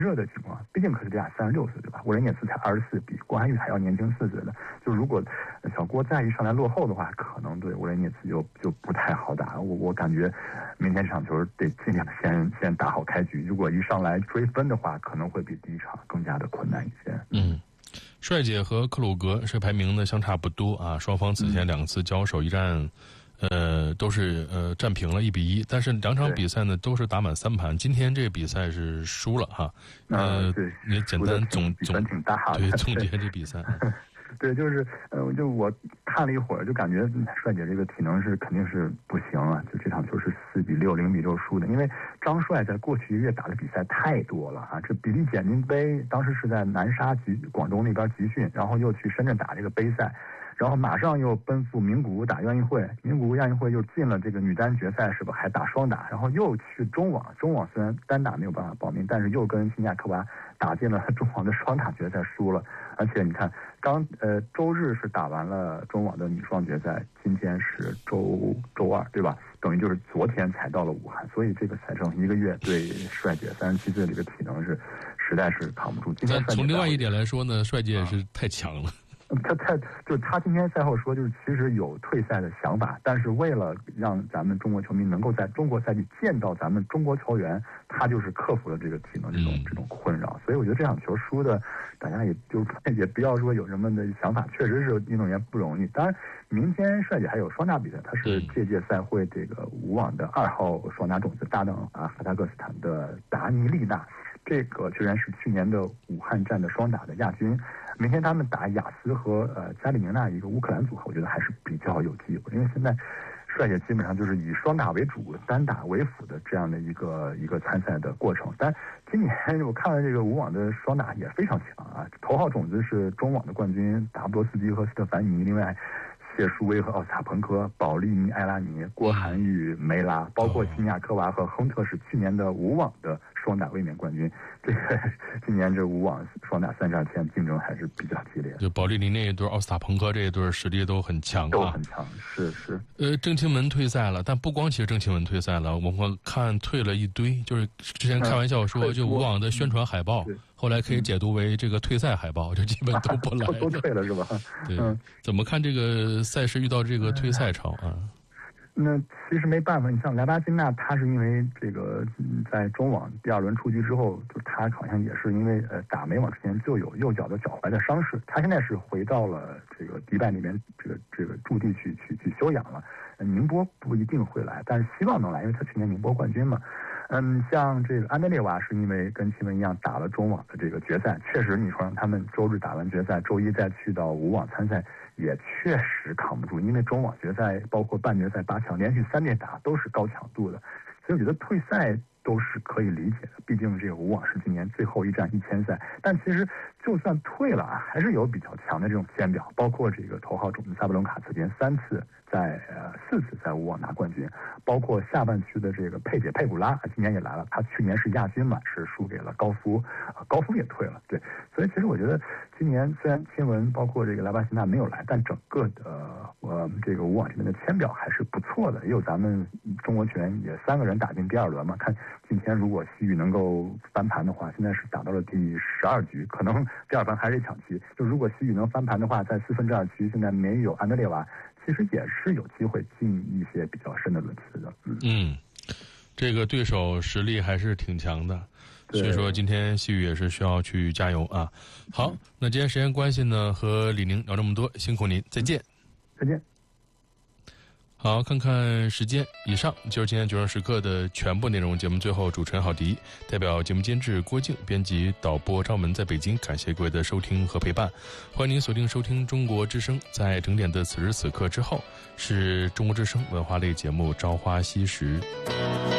热的情况，毕竟可是比亚36岁，对吧？沃伦涅茨才24，比郭涵予还要年轻4岁的。就如果小郭再一上来落后的话，可能对沃伦涅茨就不太好打。我感觉明天这场球得尽量先打好开局。如果一上来追分的话，可能会比第一场更加的困难一些。 帅姐和克鲁格世界排名呢相差不多啊，双方此前2次交手一战。都是战平了1比1，但是2场比赛呢都是打满3盘。今天这个比赛是输了哈。 对， 你简单总挺大的， 对，总结这比赛。 对，就是就我看了一会儿，就感觉帅姐这个体能是肯定是不行了。就这场球是4比6、0比6输的，因为张帅在过去1个月打的比赛太多了啊。这比利简金杯当时是在南沙广东那边集训，然后又去深圳打这个杯赛。然后马上又奔赴名古屋打亚运会，名古屋亚运会又进了这个女单决赛，是吧？还打双打，然后又去中网虽然单打没有办法报名，但是又跟辛亚科娃打进了中网的双打决赛，输了。而且你看，周日是打完了中网的女双决赛，今天是周二，对吧？等于就是昨天才到了武汉，所以这个赛程1个月对帅姐37岁的这个体能是实在是扛不住。今天从另外一点来说呢，帅姐也是太强了。 他今天赛后说，就是其实有退赛的想法，但是为了让咱们中国球迷能够在中国赛季见到咱们中国球员，他就是克服了这个体能这种困扰。所以我觉得这场球输的，大家也不要说有什么的想法，确实是运动员不容易。当然，明天帅姐还有双打比赛，他是这届赛会这个5网的2号双打种子搭档哈萨克斯坦的达尼丽娜。这个居然是去年的武汉站的双打的亚军，明天他们打雅思和加里宁娜一个乌克兰组合，我觉得还是比较有机会，因为现在帅姐基本上就是以双打为主、单打为辅的这样的一个参赛的过程。但今年我看了这个5网的双打也非常强啊，头号种子是中网的冠军达布罗斯基和斯特凡尼，另外谢舒薇和奥斯塔彭科、保利尼埃拉尼、郭涵予、梅拉，包括辛亚科娃和亨特是去年的5网的双打卫冕冠军。这个今年这5网双打32天竞争还是比较激烈。 就保利尼那一对、奥斯塔彭科这一对实力都很强， 都很强，是。 郑钦文退赛了，但不光其实郑钦文退赛了，我们看退了一堆，就是之前开玩笑说，就5网的宣传海报，后来可以解读为这个退赛海报，就基本都不来了， 都退了是吧？ 对，怎么看这个赛事遇到这个退赛潮啊？ 那其实没办法，你像莱巴金娜，她是因为这个在中网第2轮出局之后，就她好像也是因为打美网之前就有右脚的脚踝的伤势，她现在是回到了这个迪拜那边这个驻地去休养了。宁波不一定会来，但是希望能来，因为她去年宁波冠军嘛。像这个安德烈娃是因为跟钦文一样打了中网的这个决赛，确实你说让他们周日打完决赛，周一再去到5网参赛，也确实扛不住，因为中网决赛包括半决赛8强连续3届打都是高强度的，所以我觉得退赛都是可以理解的，毕竟这个5网是今年最后一站1000赛。但其实就算退了啊，还是有比较强的这种签表，包括这个头号种子萨布伦卡此前4次在5网拿冠军，包括下半区的这个佩姐佩古拉今年也来了，她去年是亚军嘛，是输给了高夫，高夫也退了。对，所以其实我觉得今年虽然钦文包括这个莱巴辛娜没有来，但整个的这个5网这边的签表还是不错的，也有咱们中国球员也3个人打进第2轮嘛。看今天如果西域能够翻盘的话，现在是打到了第12局，可能第2盘还是一抢七。就如果西域能翻盘的话，在1/4区现在没有安德烈娃，其实也是有机会进一些比较深的轮次的。 这个对手实力还是挺强的，所以说今天西域也是需要去加油啊。好，那今天时间关系呢，和李宁聊这么多，辛苦您，再见。 再见。 好，看看时间，以上就是今天90时刻的全部内容。节目最后，主持人郝迪代表节目监制郭靖、编辑导播张文在北京，感谢各位的收听和陪伴。欢迎您锁定收听中国之声，在整点的此时此刻之后，是中国之声文化类节目《朝花夕拾》。